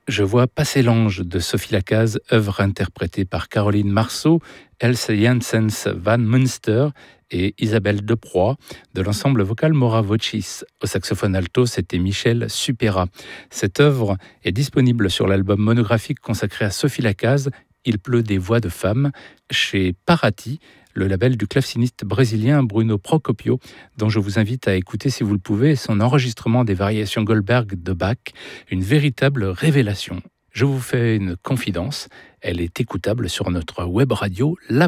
Je vois passer l'ange de Sophie Lacaze, œuvre interprétée par Caroline Marceau, Else Janssens van Munster et Isabelle Deproy de l'ensemble vocal Mora Vocis. Au saxophone alto, c'était Michel Supera. Cette œuvre est disponible sur l'album monographique consacré à Sophie Lacaze, Il pleut des voix de femmes, chez Parati, le label du claveciniste brésilien Bruno Procopio, dont je vous invite à écouter, si vous le pouvez, son enregistrement des variations Goldberg de Bach, une véritable révélation. Je vous fais une confidence, elle est écoutable sur notre web radio La